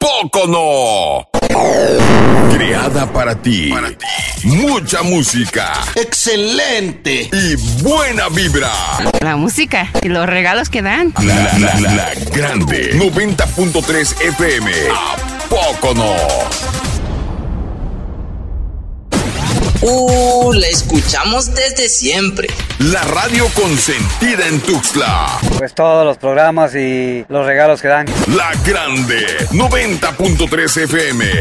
poco no? Creada para ti. Mucha música. ¡Excelente! Y buena vibra. La música y los regalos que dan. La grande 90.3 FM. ¿A poco no? La escuchamos desde siempre. La radio consentida en Tuxtla. Pues todos los programas y los regalos que dan. La grande 90.3 FM.